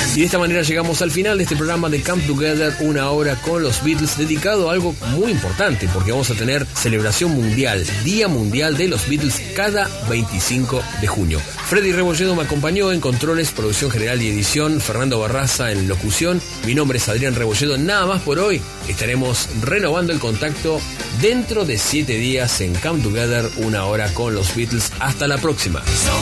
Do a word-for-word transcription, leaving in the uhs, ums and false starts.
Y de esta manera llegamos al final de este programa de Come Together, una hora con los Beatles, dedicado a algo muy importante, porque vamos a tener celebración mundial, Día Mundial de los Beatles, cada veinticinco de junio. Freddy Rebolledo me acompañó en controles, producción general y edición, Fernando Barraza en locución. Mi nombre es Adrián Rebolledo. Nada más por hoy. Estaremos renovando el contacto dentro de siete días en Come Together, una hora con los Beatles. Hasta la próxima.